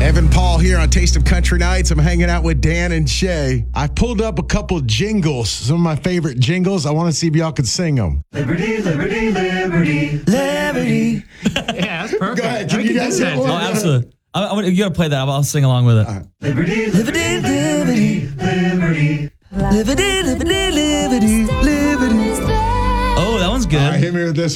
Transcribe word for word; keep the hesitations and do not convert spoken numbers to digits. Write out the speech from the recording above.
Evan Paul here on Taste of Country Nights. I'm hanging out with Dan and Shay. I pulled up a couple jingles, some of my favorite jingles. I want to see if y'all could sing them. Liberty, liberty, liberty, liberty. Yeah, that's perfect. Go ahead. Can you guys that, hit one? Oh, absolutely. I, I, you got to play that. I'll, I'll sing along with it. Liberty, liberty, liberty, liberty, liberty, liberty,